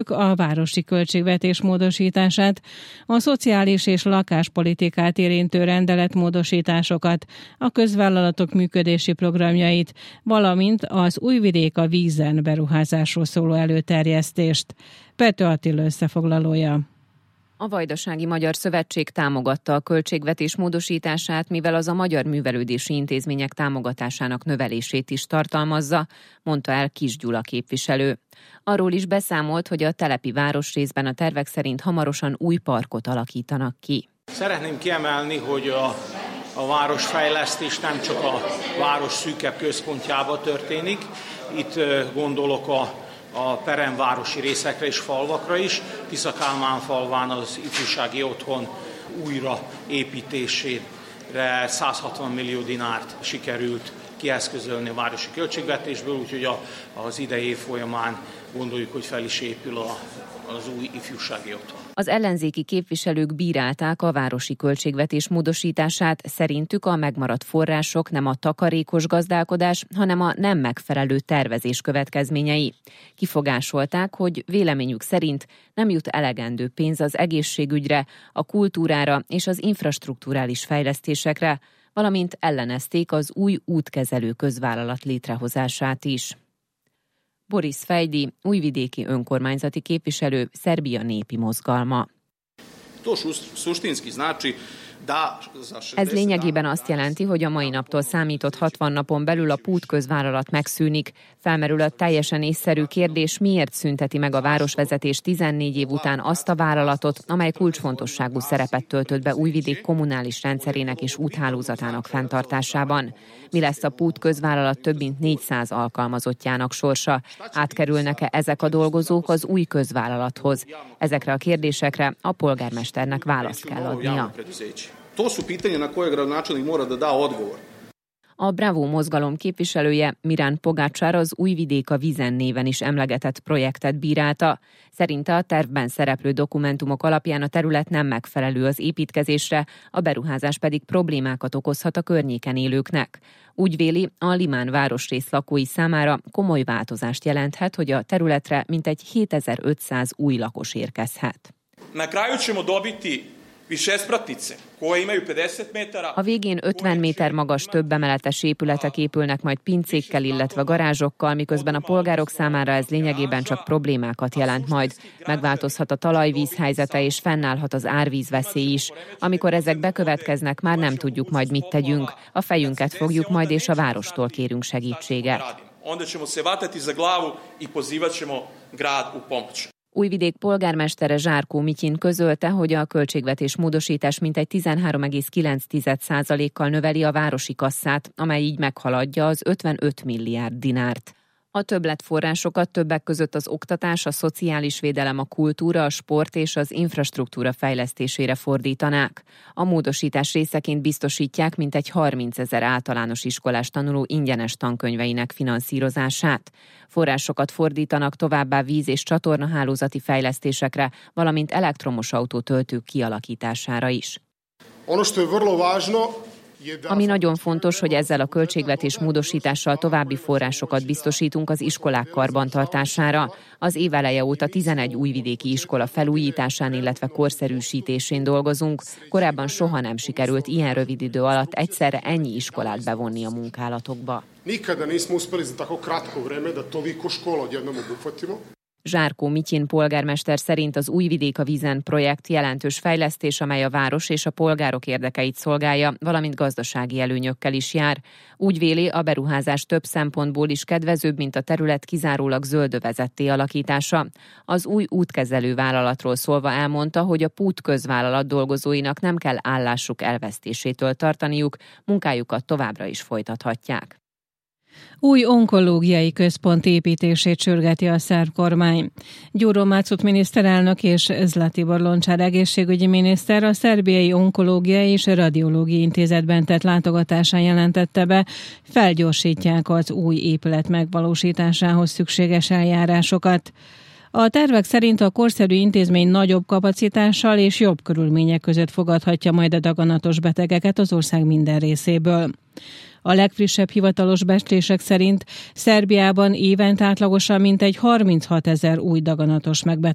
szerintük a városi költségvetés módosítását, a szociális és lakáspolitikát érintő rendeletmódosításokat, a közvállalatok működési programjait, valamint az Újvidék a vízen beruházásról szóló előterjesztést. Pető Attila összefoglalója. A Vajdasági Magyar Szövetség támogatta a költségvetés módosítását, mivel az a magyar művelődési intézmények támogatásának növelését is tartalmazza, mondta el Kis Gyula képviselő. Arról is beszámolt, hogy a telepi városrészben a tervek szerint hamarosan új parkot alakítanak ki. Szeretném kiemelni, hogy a városfejlesztés nem csak a város szűkebb központjába történik. Itt gondolok a peremvárosi részekre és falvakra is. Tisza-Kálmán-falván az ifjúsági otthon újraépítésére 160 millió dinárt sikerült kieszközölni a városi költségvetésből, úgyhogy az idei év folyamán gondoljuk, hogy fel is épül az új ifjúsági otthon. Az ellenzéki képviselők bírálták a városi költségvetés módosítását, szerintük a megmaradt források nem a takarékos gazdálkodás, hanem a nem megfelelő tervezés következményei. Kifogásolták, hogy véleményük szerint nem jut elegendő pénz az egészségügyre, a kultúrára és az infrastrukturális fejlesztésekre, valamint ellenezték az új útkezelő közvállalat létrehozását is. Boris Fejdi, újvidéki önkormányzati képviselő, Szerbia népi mozgalma. Ez lényegében azt jelenti, hogy a mai naptól számított 60 napon belül a PUT közvállalat megszűnik. Felmerül a teljesen észszerű kérdés, miért szünteti meg a városvezetés 14 év után azt a vállalatot, amely kulcsfontosságú szerepet töltött be Újvidék kommunális rendszerének és úthálózatának fenntartásában. Mi lesz a PUT közvállalat több mint 400 alkalmazottjának sorsa? Átkerülnek-e ezek a dolgozók az új közvállalathoz? Ezekre a kérdésekre a polgármesternek választ kell adnia. A Bravo mozgalom képviselője, Mirán Pogácsár az Újvidék a vízen néven is emlegetett projektet bírálta. Szerinte a tervben szereplő dokumentumok alapján a terület nem megfelelő az építkezésre, a beruházás pedig problémákat okozhat a környéken élőknek. Úgy véli, a Limán városrész lakói számára komoly változást jelenthet, hogy a területre mintegy 7500 új lakos érkezhet. A végén 50 méter magas többemeletes épületek épülnek majd pincékkel, illetve garázsokkal, miközben a polgárok számára ez lényegében csak problémákat jelent majd. Megváltozhat a talajvíz helyzete és fennállhat az árvízveszély is. Amikor ezek bekövetkeznek, már nem tudjuk majd mit tegyünk. A fejünket fogjuk majd és a várostól kérünk segítséget. Újvidék polgármestere Zsárkó Mityin közölte, hogy a költségvetés módosítás mintegy 13,9%-kal növeli a városi kasszát, amely így meghaladja az 55 milliárd dinárt. A többletforrásokat többek között az oktatás, a szociális védelem, a kultúra, a sport és az infrastruktúra fejlesztésére fordítanák. A módosítás részeként biztosítják mintegy 30 000 általános iskolás tanuló ingyenes tankönyveinek finanszírozását. Forrásokat fordítanak továbbá víz- és csatornahálózati fejlesztésekre, valamint elektromos autótöltők kialakítására is. Ami nagyon fontos, hogy ezzel a költségvetés módosítással további forrásokat biztosítunk az iskolák karbantartására. Az év eleje óta 11 újvidéki iskola felújításán, illetve korszerűsítésén dolgozunk. Korábban soha nem sikerült ilyen rövid idő alatt egyszerre ennyi iskolát bevonni a munkálatokba. Zsárkó Mityin polgármester szerint az Újvidék a vízen projekt jelentős fejlesztés, amely a város és a polgárok érdekeit szolgálja, valamint gazdasági előnyökkel is jár. Úgy véli, a beruházás több szempontból is kedvezőbb, mint a terület kizárólag zöldövezetté alakítása. Az új útkezelő vállalatról szólva elmondta, hogy a PUT közvállalat dolgozóinak nem kell állásuk elvesztésétől tartaniuk, munkájukat továbbra is folytathatják. Új onkológiai központ építését sürgeti a szerb kormány. Gyuro Máczut miniszterelnök és Zlatibor Loncsár egészségügyi miniszter a Szerbiai Onkológiai és Radiológiai Intézetben tett látogatásán jelentette be, felgyorsítják az új épület megvalósításához szükséges eljárásokat. A tervek szerint a korszerű intézmény nagyobb kapacitással és jobb körülmények között fogadhatja majd a daganatos betegeket az ország minden részéből. A legfrissebb hivatalos becslések szerint Szerbiában évente átlagosan mintegy 36 000 új daganatos